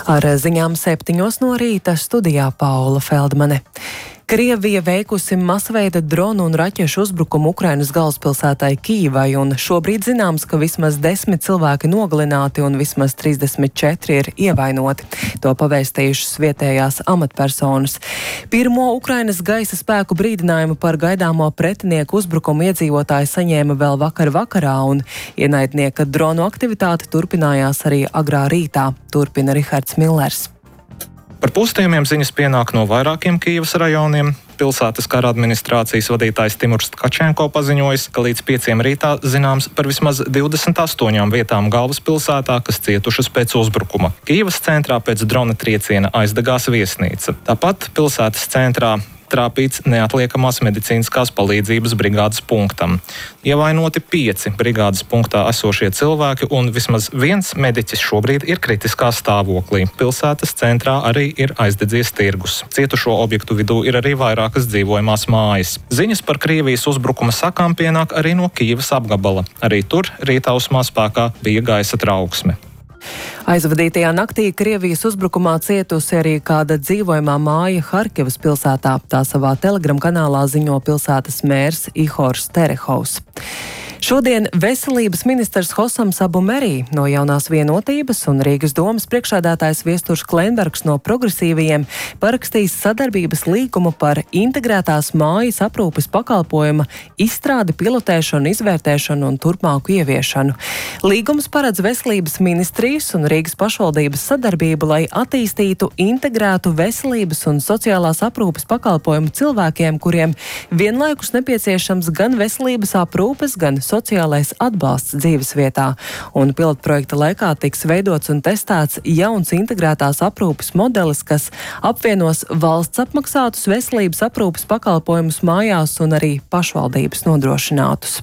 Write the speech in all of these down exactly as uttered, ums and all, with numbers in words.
Ar ziņām septiņos no rīta studijā Paula Feldmane. Krievija veikusi masveida dronu un raķešu uzbrukumu Ukrainas galvaspilsētai Kijivai, un šobrīd zināms, ka vismaz desmit cilvēki nogalināti un vismaz trīsdesmit četri ir ievainoti. To pavēstījušas vietējās amatpersonas. Pirmo Ukrainas gaisa spēku brīdinājumu par gaidāmo pretinieku uzbrukumu iedzīvotāji saņēma vēl vakar vakarā, un ienaidnieka dronu aktivitāte turpinājās arī agrā rītā, turpina Rihards Millers. Par postījumiem ziņas pienāk no vairākiem Kijivas rajoniem. Pilsētas kara administrācijas vadītājs Timurs Tkačenko paziņojis, ka līdz pieciem rītā zināms par vismaz divdesmit astoņām vietām galvaspilsētā, kas cietušas pēc uzbrukuma. Kijivas centrā pēc drona trieciena aizdegās viesnīca. Tāpat pilsētas centrā trāpīts neatliekamās medicīniskās palīdzības brigādes punktam. Ievainoti pieci brigādes punktā esošie cilvēki, un vismaz viens mediķis šobrīd ir kritiskā stāvoklī. Pilsētas centrā arī ir aizdedzies tirgus. Cietušo objektu vidū ir arī vairākas dzīvojamās mājas. Ziņas par Krievijas uzbrukuma sakām pienāk arī no Kijivas apgabala. Arī tur rītausmā spēkā bija gaisa trauksme. Aizvadītajā naktī Krievijas uzbrukumā cietusi arī kāda dzīvojamā māja Harkivas pilsētā. Tā savā Telegram kanālā ziņo pilsētas mērs Ihors Terehovs. Šodien veselības ministrs Hosams Abumerī no Jaunās vienotības un Rīgas domas priekšsēdētājs Viesturs Klenbergs no progresīvajiem parakstīs sadarbības līgumu par integrētās mājas aprūpes pakalpojuma izstrādi, pilotēšanu, izvērtēšanu un turpmāku ieviešanu. Līgums paredz veselības ministrijas un Rīgas pašvaldības sadarbību, lai attīstītu integrētu veselības un sociālās aprūpes pakalpojumu cilvēkiem, kuriem vienlaikus nepieciešams gan veselības aprūpes, gan sociālais atbalsts dzīvesvietā, un pilotprojekta laikā tiks veidots un testēts jauns integrētās aprūpes modelis, kas apvienos valsts apmaksātus veselības aprūpes pakalpojumus mājās un arī pašvaldības nodrošinātus.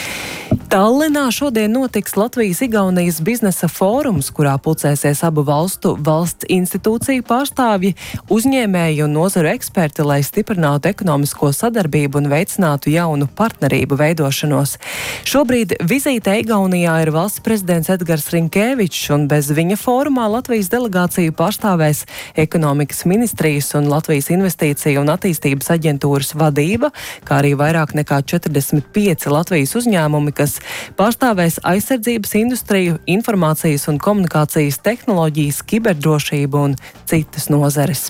Tallinā šodien notiks Latvijas-Igaunijas biznesa fórums, kurā pulcēsies abu valstu valsts institūciju pārstāvji, uzņēmēji un nozaru eksperti, lai stiprinātu ekonomisko sadarbību un veicinātu jaunu partnerību veidošanos. Šobrīd vizīte Igaunijā ir valsts prezidents Edgars Rinkēvičs, un bez viņa fórumā Latvijas delegāciju pārstāvēs ekonomikas ministrijas un Latvijas investīciju un attīstības aģentūras vadība, kā arī vairāk nekā četrdesmit pieci Latvijas uzņēmumi, kas pārstāvēs aizsardzības industriju, informācijas un komunikācijas tehnoloģijas, kiberdrošību un citas nozares.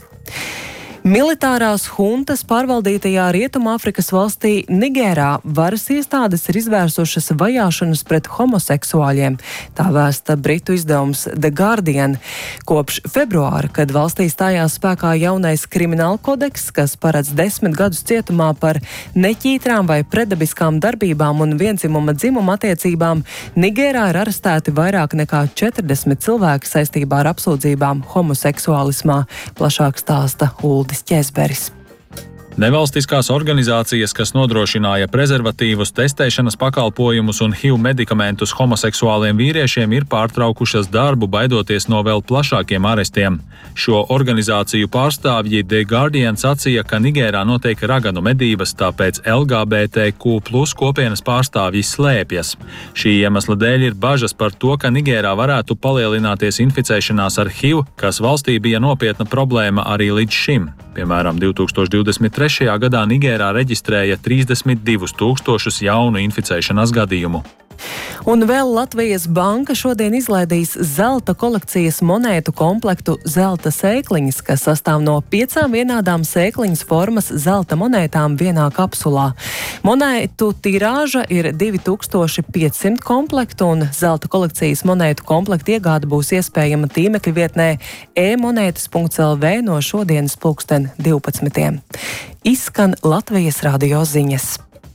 Militārās huntas pārvaldītajā Rietumāfrikas valstī Nigērā varas iestādes ir izvērsušas vajāšanas pret homoseksuāļiem. Tā vēsta britu izdevums The Guardian. Kopš februāra, kad valstī stājās spēkā jaunais krimināla kodeks, kas paredz desmit gadus cietumā par neķītrām vai predabiskām darbībām un vienzimuma dzimuma attiecībām, Nigērā ir arestēti vairāk nekā četrdesmit cilvēki saistībā ar apsūdzībām homoseksuālismā. Plašāk stāsta Uldis Ķēzberis. Nevalstiskās organizācijas, kas nodrošināja prezervatīvus, testēšanas pakalpojumus un H I V medikamentus homoseksuāliem vīriešiem, ir pārtraukušas darbu, baidoties no vēl plašākiem arestiem. Šo organizāciju pārstāvji The Guardian sacīja, ka Nigērā notiek raganu medības, tāpēc L G B T Q plus kopienas pārstāvji slēpjas. Šī iemesla dēļ ir bažas par to, ka Nigērā varētu palielināties inficēšanās ar H I V, kas valstī bija nopietna problēma arī līdz šim. Piemēram, divi tūkstoši divdesmit trešajā gadā Nigērā reģistrēja trīsdesmit divus tūkstošus jaunu inficēšanās gadījumu. Un vēl Latvijas banka šodien izlaidīs zelta kolekcijas monētu komplektu zelta sēkliņas, kas sastāv no piecām vienādām sēkliņas formas zelta monētām vienā kapsulā. Monētu tirāža ir divi tūkstoši piecsimt komplektu, un zelta kolekcijas monētu komplektu iegāde būs iespējama tīmekļa vietnē e monētas punkts l v no šodienas pulksten divpadsmitiem. Izskan Latvijas radio ziņas.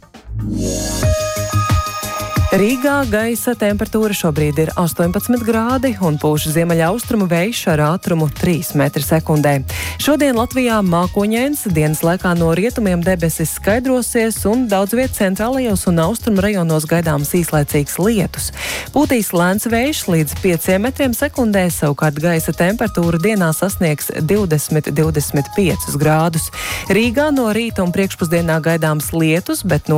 Rīgā gaisa temperatūra šobrīd ir astoņpadsmit grādi un pūš ziemeļaustrumu vējš ar ātrumu trīs metri sekundē. Šodien Latvijā mākoņains, dienas laikā no rietumiem debesis skaidrosies un daudz viet centrālajos un austrumu rajonos gaidāms īslaicīgs lietus. Pūtīs lēns vējš līdz pieciem metriem sekundē, savukārt gaisa temperatūra dienā sasniegs divdesmit līdz divdesmit piecus grādus. Rīgā no rīta un priekšpusdienā gaidāms lietus, bet no